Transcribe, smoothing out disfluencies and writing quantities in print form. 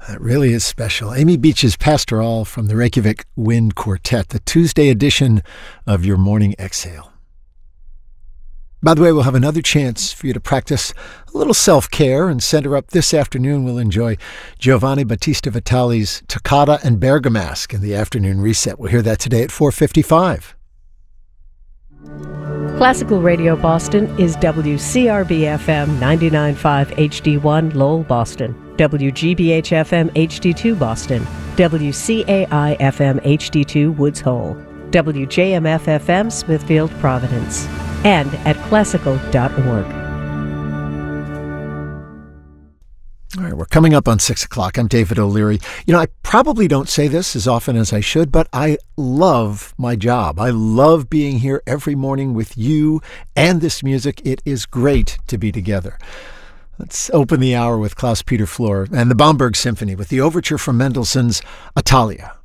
That really is special. Amy Beach's Pastoral from the Reykjavik Wind Quartet, the Tuesday edition of your Morning Exhale. By the way, we'll have another chance for you to practice a little self-care, and center up this afternoon we'll enjoy Giovanni Battista Vitali's Toccata and Bergamasque in the afternoon reset. We'll hear that today at 4:55. Classical Radio Boston is WCRB-FM 99.5 HD1 Lowell, Boston, WGBH-FM HD2 Boston, WCAI-FM HD2 Woods Hole, WJMF-FM Smithfield, Providence, and at classical.org. All right, we're coming up on 6 o'clock. I'm David O'Leary. I probably don't say this as often as I should, but I love my job. I love being here every morning with you and this music. It is great to be together. Let's open the hour with Klaus-Peter Flor and the Bamberg Symphony with the overture from Mendelssohn's Italia.